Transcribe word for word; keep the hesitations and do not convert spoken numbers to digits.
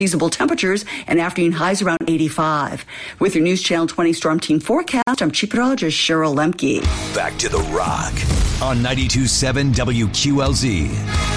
Seasonable temperatures and afternoon highs around eighty-five. With your News Channel twenty Storm Team forecast, I'm Chief Meteorologist Cheryl Lemke. Back to the Rock on ninety-two point seven W Q L Z.